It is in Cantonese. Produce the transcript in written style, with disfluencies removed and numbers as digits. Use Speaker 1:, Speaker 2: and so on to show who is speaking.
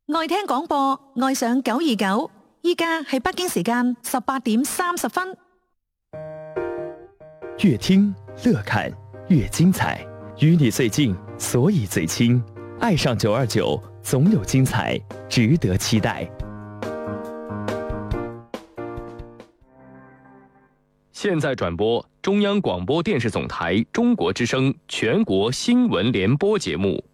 Speaker 1: 愛聽廣播，愛上929，依家係北京時間18點30分。
Speaker 2: 越聽樂看越精彩，與你最近，所以最親。愛上929，總有精彩，值得期待。
Speaker 3: 現在轉播中央廣播電視總台中國之聲全國新聞聯播節目。